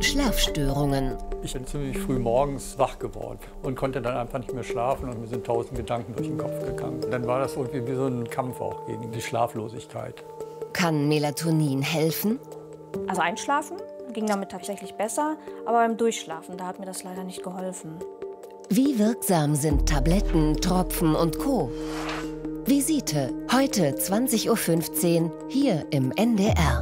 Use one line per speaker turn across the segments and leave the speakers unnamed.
Schlafstörungen.
Ich bin ziemlich früh morgens wach geworden und konnte dann einfach nicht mehr schlafen und mir sind 1000 Gedanken durch den Kopf gegangen. Dann war das irgendwie wie so ein Kampf auch gegen die Schlaflosigkeit.
Kann Melatonin helfen?
Also einschlafen ging damit tatsächlich besser, aber beim Durchschlafen, da hat mir das leider nicht geholfen.
Wie wirksam sind Tabletten, Tropfen und Co.? Visite, heute 20:15 Uhr hier im NDR.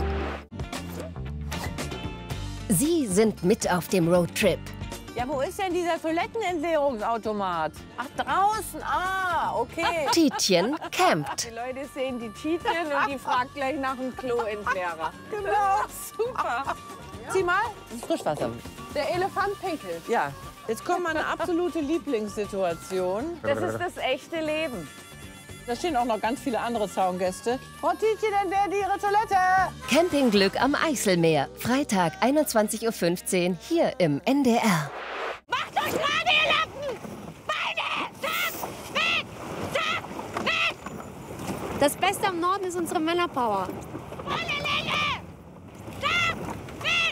Sie sind mit auf dem Roadtrip.
Ja, wo ist denn dieser Toilettenentleerungsautomat? Ach, draußen. Ah, okay.
Tietjen campt.
Die Leute sehen die Tietjen und die fragt gleich nach dem Kloentleerer. Genau, super. Sieh mal, das ist Frischwasser. Der Elefant pinkelt. Ja, jetzt kommt meine absolute Lieblingssituation. Das ist das echte Leben. Da stehen auch noch ganz viele andere Zaungäste. Frau Tietjen, entleert Ihre Toilette.
Campingglück am Eiselmeer. Freitag 21:15 Uhr hier im NDR.
Macht euch gerade, ihr Lappen! Beine! Zack! Weg! Zack! Weg!
Das Beste am Norden ist unsere Männerpower.
Volle Länge! Zack! Weg!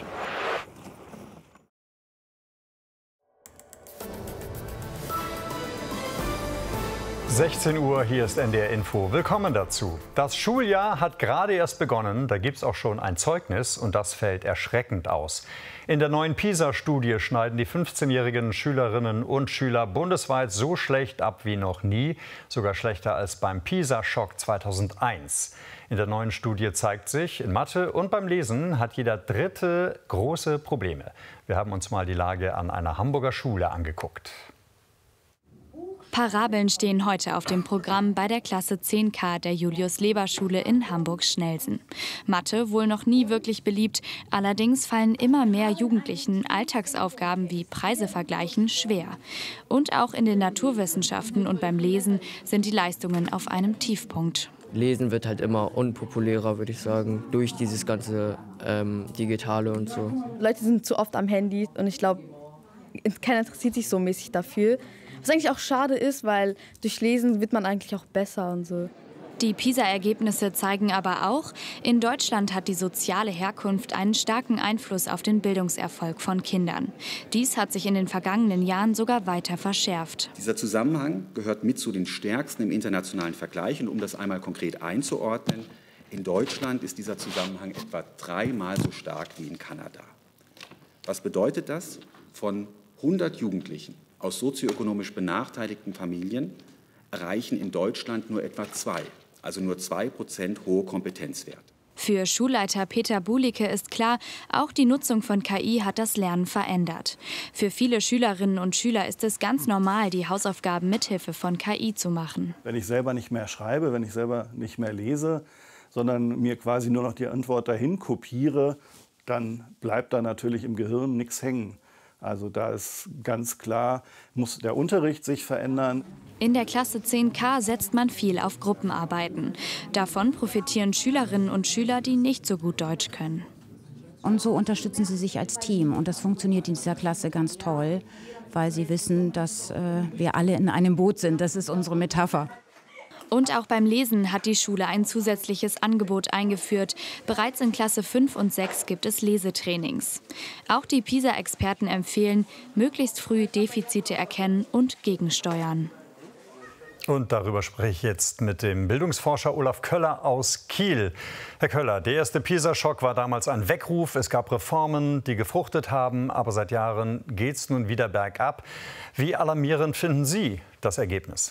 16 Uhr, hier ist NDR Info. Willkommen dazu. Das Schuljahr hat gerade erst begonnen, da gibt es auch schon ein Zeugnis und das fällt erschreckend aus. In der neuen PISA-Studie schneiden die 15-jährigen Schülerinnen und Schüler bundesweit so schlecht ab wie noch nie, sogar schlechter als beim PISA-Schock 2001. In der neuen Studie zeigt sich, in Mathe und beim Lesen hat jeder Dritte große Probleme. Wir haben uns mal die Lage an einer Hamburger Schule angeguckt.
Parabeln stehen heute auf dem Programm bei der Klasse 10K der Julius-Leber-Schule in Hamburg-Schnelsen. Mathe wohl noch nie wirklich beliebt, allerdings fallen immer mehr Jugendlichen Alltagsaufgaben wie Preise vergleichen schwer. Und auch in den Naturwissenschaften und beim Lesen sind die Leistungen auf einem Tiefpunkt.
Lesen wird halt immer unpopulärer, würde ich sagen, durch dieses ganze Digitale und so.
Leute sind zu oft am Handy und ich glaube, keiner interessiert sich so mäßig dafür. Was eigentlich auch schade ist, weil durch Lesen wird man eigentlich auch besser und so.
Die PISA-Ergebnisse zeigen aber auch, in Deutschland hat die soziale Herkunft einen starken Einfluss auf den Bildungserfolg von Kindern. Dies hat sich in den vergangenen Jahren sogar weiter verschärft.
Dieser Zusammenhang gehört mit zu den stärksten im internationalen Vergleich. Und um das einmal konkret einzuordnen, in Deutschland ist dieser Zusammenhang etwa 3-mal so stark wie in Kanada. Was bedeutet das? Von 100 Jugendlichen aus sozioökonomisch benachteiligten Familien erreichen in Deutschland nur etwa 2, also nur 2% hohe Kompetenzwert.
Für Schulleiter Peter Bulicke ist klar, auch die Nutzung von KI hat das Lernen verändert. Für viele Schülerinnen und Schüler ist es ganz normal, die Hausaufgaben mithilfe von KI zu machen.
Wenn ich selber nicht mehr schreibe, wenn ich selber nicht mehr lese, sondern mir quasi nur noch die Antwort dahin kopiere, dann bleibt da natürlich im Gehirn nichts hängen. Also da ist ganz klar, muss der Unterricht sich verändern.
In der Klasse 10K setzt man viel auf Gruppenarbeiten. Davon profitieren Schülerinnen und Schüler, die nicht so gut Deutsch können.
Und so unterstützen sie sich als Team. Und das funktioniert in dieser Klasse ganz toll, weil sie wissen, dass wir alle in einem Boot sind. Das ist unsere Metapher.
Und auch beim Lesen hat die Schule ein zusätzliches Angebot eingeführt. Bereits in Klasse 5 und 6 gibt es Lesetrainings. Auch die PISA-Experten empfehlen, möglichst früh Defizite erkennen und gegensteuern.
Und darüber spreche ich jetzt mit dem Bildungsforscher Olaf Köller aus Kiel. Herr Köller, der erste PISA-Schock war damals ein Weckruf. Es gab Reformen, die gefruchtet haben, aber seit Jahren geht es nun wieder bergab. Wie alarmierend finden Sie das Ergebnis?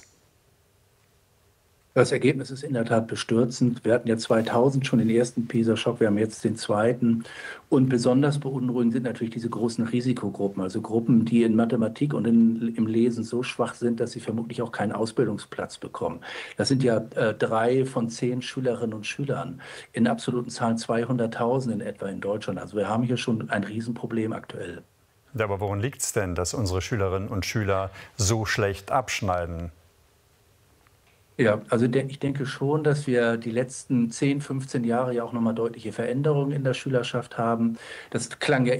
Das Ergebnis ist in der Tat bestürzend. Wir hatten ja 2000 schon den ersten PISA-Schock, wir haben jetzt den zweiten. Und besonders beunruhigend sind natürlich diese großen Risikogruppen, also Gruppen, die in Mathematik und im Lesen so schwach sind, dass sie vermutlich auch keinen Ausbildungsplatz bekommen. Das sind ja 3 von 10 Schülerinnen und Schülern, in absoluten Zahlen 200.000 in etwa in Deutschland. Also wir haben hier schon ein Riesenproblem aktuell.
Ja, aber woran liegt es denn, dass unsere Schülerinnen und Schüler so schlecht abschneiden?
Ja, also ich denke schon, dass wir die letzten 10, 15 Jahre ja auch nochmal deutliche Veränderungen in der Schülerschaft haben. Das klang ja